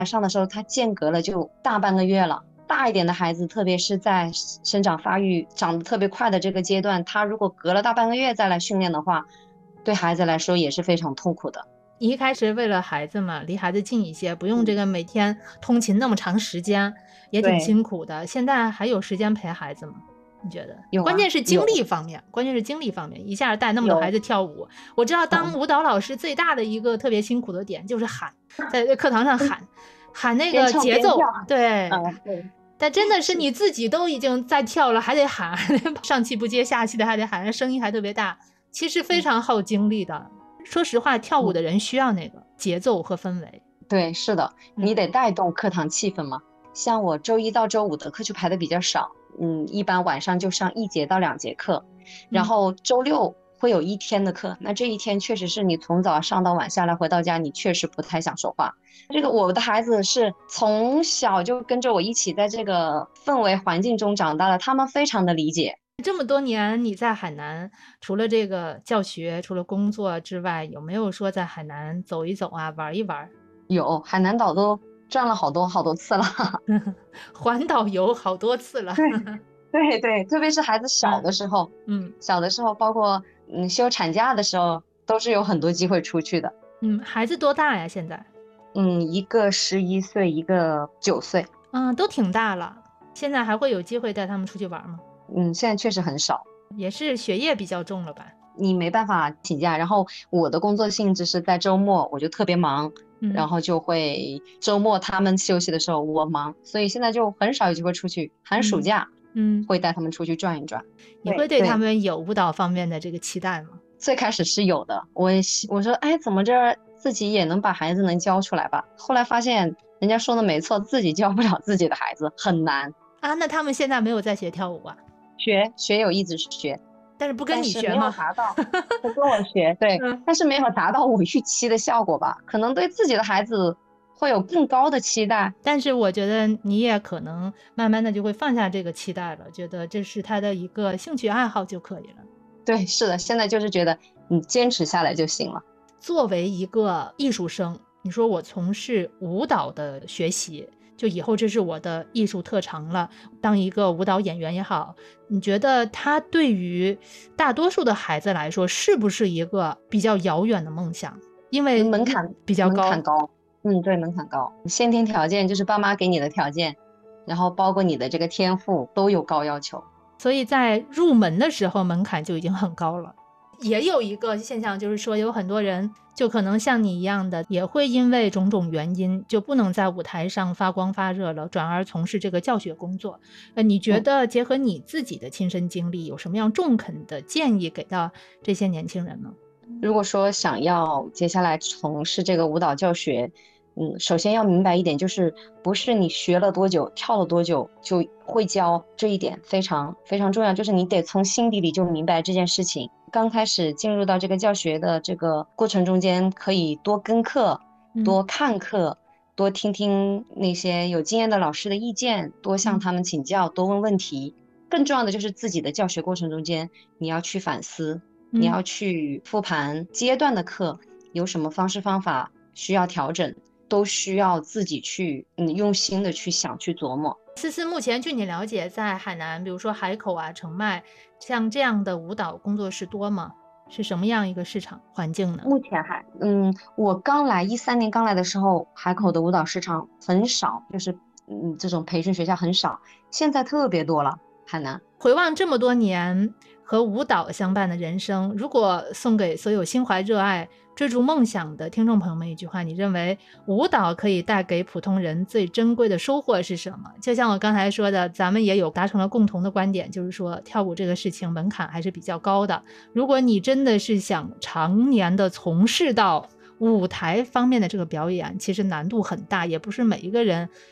上的时候，他间隔了就大半个月了。大一点的孩子，特别是在生长发育长得特别快的这个阶段，他如果隔了大半个月再来训练的话，对孩子来说也是非常痛苦的。 你一开始为了孩子嘛，离孩子近一些，不用这个每天通勤那么长时间，也挺对， 辛苦的。现在还有时间陪孩子吗？你觉得？ 有啊， 关键是精力有方面，关键是精力方面，一下带那么多孩有， 子跳舞，我知道当舞蹈老师最大的一个特别辛苦的点就是喊，在课堂上喊那边个唱边跳。 节奏，对。 对， 但真的是是， 你自己都已经在跳了，还得喊，上气不接下气的还得喊，声音还特别大，其实非嗯常耗精力的。说实话，跳舞嗯， 的人需要那个节奏和氛围。 对，是的，你嗯得带动课堂气氛嘛。像我周一到周五的课就排的比较少，一般晚上就上1节到2节课，然嗯， 后周六会有一天的课。那这一天确实是你从早上到晚下来回到家，你确实不太想说话。这个我的孩子是从小就跟着我一起在这个氛围环境中长大的，他们非常的理解。 这么多年你在海南，除了这个教学，除了工作之外，有没有说在海南走一走啊，玩一玩？ 有海南岛都转了好多好多次了。 环岛游好多次了。 对对对，特别是孩子小嗯的时候， 嗯包括休产假的时候，都是有很多机会出去的。 嗯，孩子多大呀？现在？ 一个11岁，一个9岁。 嗯，都挺大了。现在还会有机会带他们出去玩吗？ 现在确实很少， 也是学业比较重了吧？ 你没办法请假。然后我的工作性质是在周末，我就特别忙，然嗯后就会周末他们休息的时候我忙，所以现在就很少有机会出去。寒暑嗯假嗯， 会带他们出去转一转。 你会对对， 对他们有舞蹈方面的这个期待吗？ 最开始是有的，我说，哎，怎么这自己也能把孩子能教出来吧？后来发现人家说的没错，自己教不了自己的孩子，很难。 啊，那他们现在没有在学跳舞啊？ 学有一直学， 但是不跟但是没有你学吗？ 达到，他跟我学，对， 嗯， 但是没有达到我预期的效果吧？可能对自己的孩子会有更高的期待。 但是我觉得你也可能慢慢的就会放下这个期待了，觉得这是他的一个兴趣爱好就可以了。 对，是的，现在就是觉得你坚持下来就行了。 作为一个艺术生，你说我从事舞蹈的学习，就以后这是我的艺术特长了，当一个舞蹈演员也好，你觉得它对于大多数的孩子来说，是不是一个比较遥远的梦想？因为比较高， 门槛高。对，门槛高，先天条件就是爸妈给你的条件，然后包括你的这个天赋都有高要求。 所以在入门的时候门槛就已经很高了。也有一个现象，就是说有很多人就可能像你一样的，也会因为种种原因就不能在舞台上发光发热了，转而从事这个教学工作。你觉嗯。 得结合你自己的亲身经历，有什么样中肯的建议给到这些年轻人呢？ 如果说想要接下来从事这个舞蹈教学，首先要明白一点，就是不是你学了多久、跳了多久就会教，这一点非常非常重要，就是你得从心底里就明白这件事情。刚开始进入到这个教学的这个过程中间，可以多跟课、 嗯多看课、多听听那些有经验的老师的意见，多向嗯他们请教，多问问题。更重要的就是自己的教学过程中间，你要去反思。你嗯。 要去复盘阶段的课有什么方式方法需要调整，都需要自己去用心的去想去琢磨。 思思，目前据你了解，在海南，比如说海口啊、澄迈，像这样的舞蹈工作室多吗？是什么样一个市场环境呢？ 目前我刚来13年刚来的时候，海口嗯。 的舞蹈市场很少，就是这种培训学校很少，现在特别多了，海南。 回望这么多年和舞蹈相伴的人生，如果送给所有心怀热爱、追逐梦想的听众朋友们一句话，你认为舞蹈可以带给普通人最珍贵的收获是什么？就像我刚才说的，咱们也有达成了共同的观点，就是说跳舞这个事情门槛还是比较高的。如果你真的是想常年的从事到舞台方面的这个表演，其实难度很大，也不是每一个人